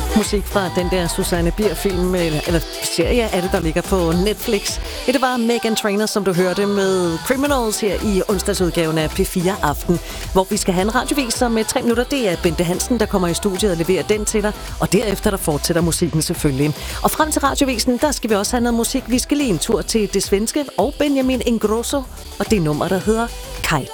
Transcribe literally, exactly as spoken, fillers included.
Musik fra den der Susanne Bier-film, eller, eller serie er det, der ligger på Netflix. Ja, det var Meghan Trainor, som du hørte med Criminals her i onsdagsudgaven af P fire Aften, hvor vi skal have en radiovis om tre minutter. Det er Bente Hansen, der kommer i studiet og leverer den til dig, og derefter der fortsætter musikken selvfølgelig. Og frem til radiovisen, der skal vi også have noget musik. Vi skal lige en tur til det svenske og Benjamin Ingrosso, og det nummer, der hedder